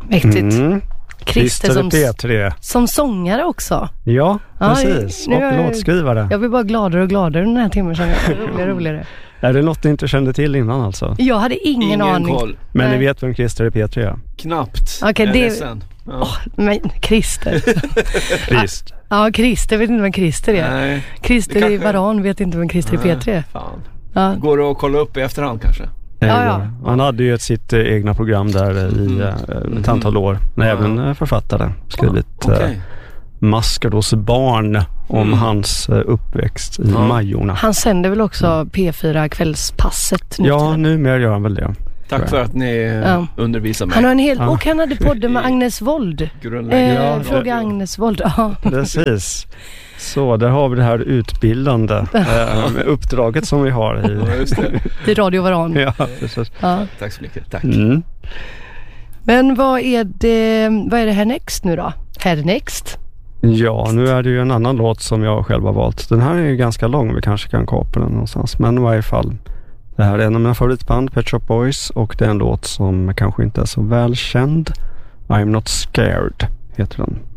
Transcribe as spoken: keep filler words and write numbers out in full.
Mäktigt. Mm. Christer som, P tre. som sångare också. Ja, precis. Ja, och jag, låtskrivare. Jag blir bara gladare och gladare den här timmen. Roligare och roligare. Är det något ni inte kände till innan alltså? Jag hade ingen, ingen aning. Koll. Men Nej. Ni vet vem Christer i P tre är? Knappt. Okej, det... Ja. Oh, men Christer. Christer. Ja, Christer vet inte vem Christer är. Nej. Christer kanske... i Varan vet inte vem Christer i P tre är. Fan. Ja. Går det att kolla upp i efterhand kanske? Ja, ja. Han hade ju ett sitt eh, egna program där i mm. eh, ett antal år. När mm. även eh, författare skrivit okay. eh, Maskar hos barn om mm. hans eh, uppväxt i mm. Majorna. Han sänder väl också mm. P fyra kvällspasset nu? Ja, numera gör han väl det. Tack för att ni ja. undervisar mig. Han har en hel, ja. Och han hade podden med Agnes Wold. Eh, ja, fråga ja. Agnes Wold. Ja. Precis. Så där har vi det här utbildande eh, uppdraget som vi har i, ja, just det. I Radio Varan. Ja, precis. Ja. Tack så mycket. Tack. Mm. Men vad är det vad är det här next nu då? Här next? Ja, nu är det ju en annan låt som jag själv har valt. Den här är ju ganska lång, vi kanske kan kapa den någonstans. Men i varje fall, det här är en av mina favoritband, Pet Shop Boys. Och det är en låt som kanske inte är så välkänd. I'm Not Scared heter den.